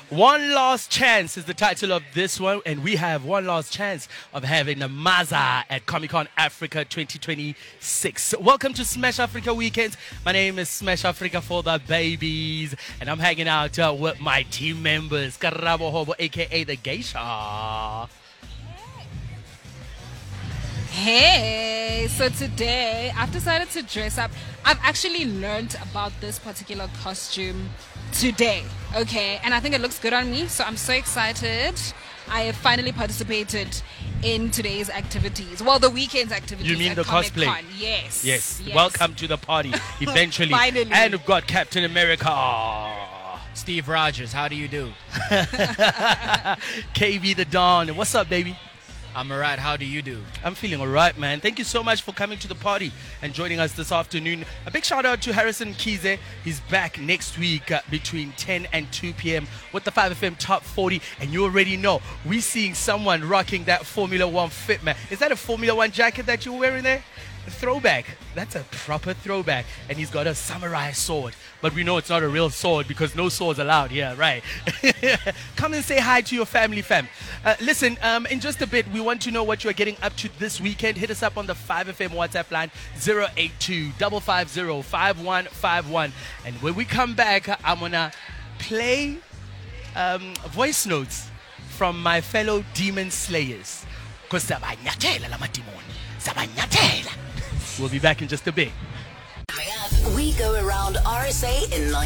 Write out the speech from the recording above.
One Last Chance is the title of this one, and we have one last chance of having the Maza at Comic Con Africa 2026. Welcome to Smash Africa Weekends. My name is Smash Africa for the babies, and I'm hanging out with my team members, Karabo Hobo, aka the Geisha. Hey, so today I've decided to dress up. I've actually learned about this particular costume today, okay? And I think it looks good on me, so I'm so excited. I have finally participated in today's activities. Well, the weekend's activities. You mean at the Comic cosplay? Con. Yes. Yes. Welcome to the party, eventually. Finally. And we've got Captain America. Steve Rogers, how do you do? KB the Dawn. What's up, baby? I'm alright, how do you do? I'm feeling all right, man. Thank you so much for coming to the party and joining us this afternoon. A big shout out to Harrison Kize. He's back next week between 10 and 2 p.m. with the 5FM Top 40. And you already know, we're seeing someone rocking that Formula One fit, man. Is that a Formula One jacket that you're wearing there? A throwback. That's a proper throwback. And he's got a samurai sword. But we know it's not a real sword because no swords allowed. Yeah, right. Come and say hi to your family, fam. Listen, in just a bit, we want to know what you're getting up to this weekend. Hit us up on the 5FM WhatsApp line 082-550-5151. And when we come back, I'm going to play voice notes from my fellow demon slayers. Because we'll be back in just a bit. We go around RSA in